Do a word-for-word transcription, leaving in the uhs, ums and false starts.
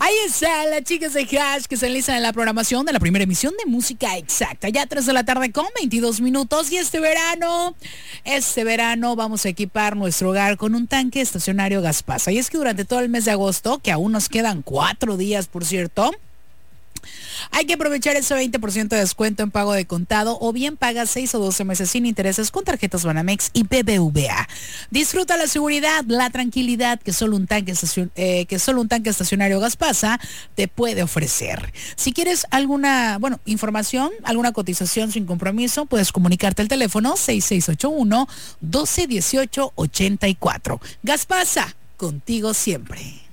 Ahí está, las chicas de Hash que se enlistan en la programación de la primera emisión de Música Exacta. Ya tres de la tarde con veintidós minutos. Y este verano, este verano vamos a equipar nuestro hogar con un tanque estacionario Gaspasa. Y es que durante todo el mes de agosto, que aún nos quedan cuatro días, por cierto, hay que aprovechar ese veinte por ciento de descuento en pago de contado o bien paga seis o doce meses sin intereses con tarjetas Banamex y B B V A. Disfruta la seguridad, la tranquilidad que solo un tanque, estacion eh, que solo un tanque estacionario Gaspasa te puede ofrecer. Si quieres alguna, bueno, información, alguna cotización sin compromiso, puedes comunicarte al teléfono seis seis ocho uno, doce dieciocho ochenta y cuatro. Gaspasa, contigo siempre.